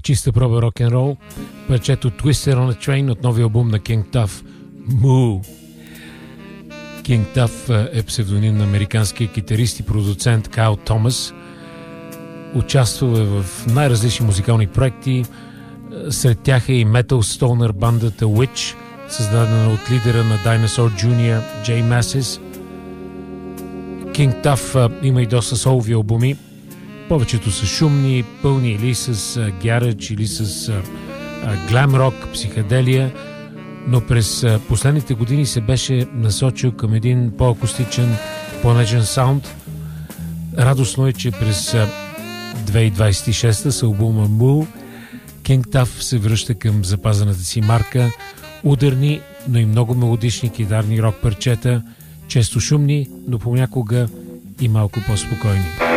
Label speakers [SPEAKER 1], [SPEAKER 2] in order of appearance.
[SPEAKER 1] чиста проба рок-н-рол, парчето Twister on a Train от новия албум на King Tuff, Moo. King Tuff е псевдоним на американския китарист и продуцент Кайл Томас. Участвал е в най-различни музикални проекти. Сред тях е и метал стонър бандата Witch, създадена от лидера на Dinosaur Jr. Джей Масис. King Tuff има и доста солови албуми. Повечето са шумни, пълни или с гарадж, или с глам рок, психоделия, но през последните години се беше насочил към един по-акустичен, по-нежен саунд. Радостно е, че през 2026 с албума Moo King Tuff се връща към запазената си марка. Ударни, но и много мелодични китарни рок парчета, често шумни, но понякога и малко по-спокойни.